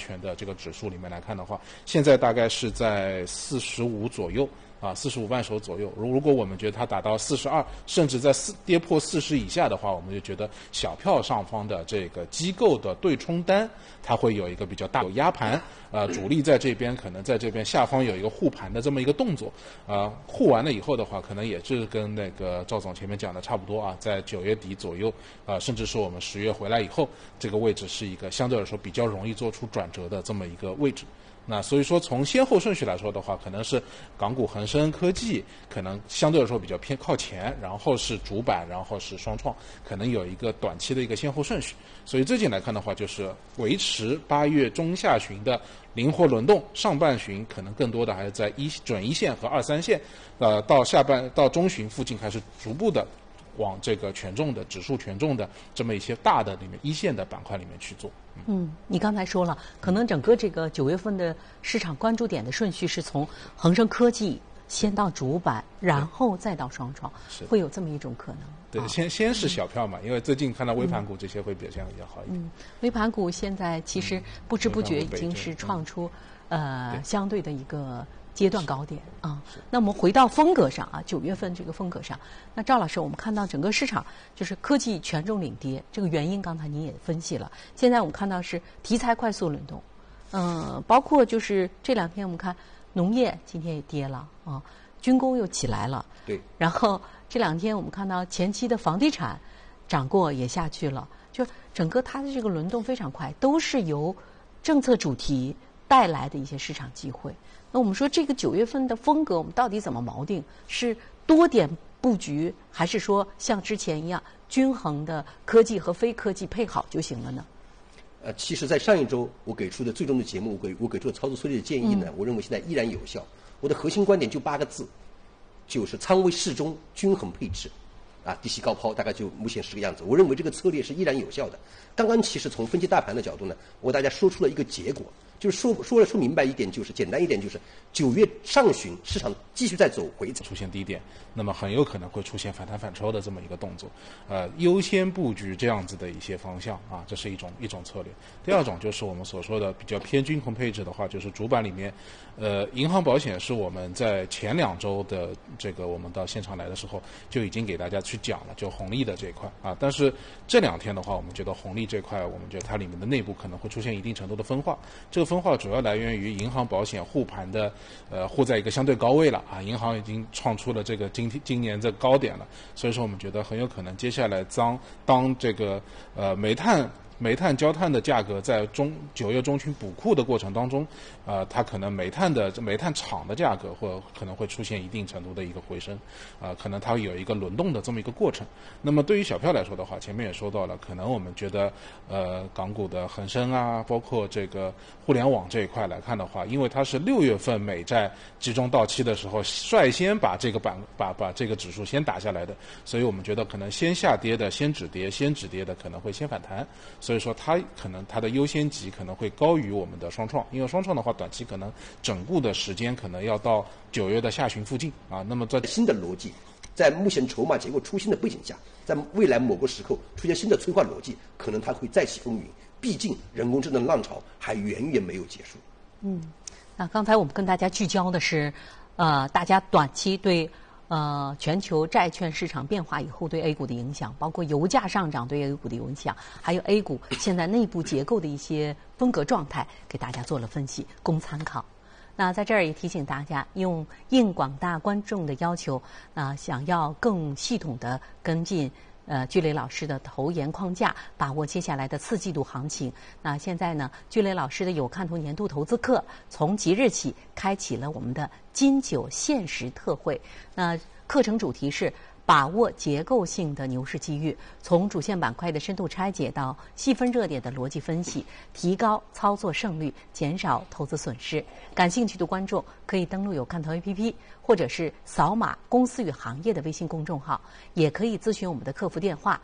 权的这个指数里面来看的话，现在大概是在45左右。45万手左右。如果我们觉得它达到42，甚至在跌破40以下的话，我们就觉得小票上方的这个机构的对冲单，它会有一个比较大的压盘。主力在这边可能在这边下方有一个护盘的这么一个动作。护完了以后的话，可能也是跟那个赵总前面讲的差不多啊，在9月底左右，甚至是我们10月回来以后，这个位置是一个相对来说比较容易做出转折的这么一个位置。那所以说，从先后顺序来说的话，可能是港股恒生科技可能相对来说比较偏靠前，然后是主板，然后是双创，可能有一个短期的一个先后顺序。所以最近来看的话，就是维持8月中下旬的灵活轮动，上半旬可能更多的还是在准一线和2、3线，到中旬附近开始逐步的往这个权重的指数权重的这么一些大的里面一线的板块里面去做。 你刚才说了，可能整个这个9月份的市场关注点的顺序是从恒生科技先到主板，然后再到双创，会有这么一种可能。 对，先是小票嘛，因为最近看到微盘股这些会表现比较好一点。 微盘股现在其实不知不觉已经是创出相对的一个阶段高点啊。那我们回到风格上啊，9月份这个风格上，那赵老师，我们看到整个市场就是科技权重领跌，这个原因刚才您也分析了。现在我们看到是题材快速轮动，包括就是这2天我们看农业今天也跌了啊，军工又起来了， 对， 然后这2天我们看到前期的房地产涨过也下去了，就整个它的这个轮动非常快，都是由政策主题带来的一些市场机会。那我们说这个9月份的风格，我们到底怎么锚定？是多点布局，还是说像之前一样均衡的科技和非科技配好就行了呢？ 其实，在上一周我给出的最终的节目，我给出的操作策略的建议呢，我认为现在依然有效。我的核心观点就8个字，就是仓位适中，均衡配置。低吸高抛，大概就目前是这个样子。我认为这个策略是依然有效的。刚刚其实从分析大盘的角度呢，我大家说出了一个结果，就是说明白一点，就是简单一点，就是9月上旬市场继续在走回出现低点，那么很有可能会出现反弹反抽的这么一个动作。优先布局这样子的一些方向啊，这是一种策略。第二种就是我们所说的比较偏均衡配置的话，就是主板里面，银行保险是我们在前2周的这个我们到现场来的时候就已经给大家去讲了，就红利的这一块啊。但是这2天的话，我们觉得红利这块，我们觉得它里面的内部可能会出现一定程度的分化。这个分化主要来源于银行保险护盘的护在一个相对高位了啊，银行已经创出了这个今年这高点了，所以说我们觉得很有可能接下来当这个煤炭、焦炭的价格在9月中旬补库的过程当中，它可能煤炭厂的价格或可能会出现一定程度的一个回升，可能它会有一个轮动的这么一个过程。那么对于小票来说的话，前面也说到了，可能我们觉得港股的恒生啊，包括这个互联网这一块来看的话，因为它是6月份美债集中到期的时候率先把这个把这个指数先打下来的，所以我们觉得可能先下跌的先止跌的可能会先反弹。所以说它的优先级可能会高于我们的双创，因为双创的话短期可能整固的时间可能要到9月的下旬附近啊。那么在新的逻辑，在目前筹码结构出新的背景下，在未来某个时刻出现新的催化逻辑，可能它会再起风云。毕竟人工智能浪潮还远远没有结束。 那刚才我们跟大家聚焦的是，大家短期对全球债券市场变化以后对 A 股的影响，包括油价上涨对 A 股的影响，还有 A 股现在内部结构的一些风格状态，给大家做了分析，供参考。那在这儿也提醒大家，应广大观众的要求，想要更系统的跟进居磊老师的投研框架，把握接下来的4季度行情。那现在呢，居磊老师的有看头年度投资课从即日起开启了我们的金9限时特惠。那课程主题是把握结构性的牛市机遇，从主线板块的深度拆解到细分热点的逻辑分析，提高操作胜率，减少投资损失。感兴趣的观众可以登录有看头 APP， 或者是扫码公司与行业的微信公众号，也可以咨询我们的客服电话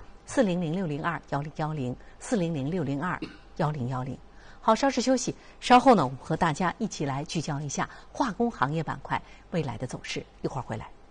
400-602-1010，400-602-1010。好，稍事休息，稍后呢，我们和大家一起来聚焦一下化工行业板块未来的走势，一会儿回来。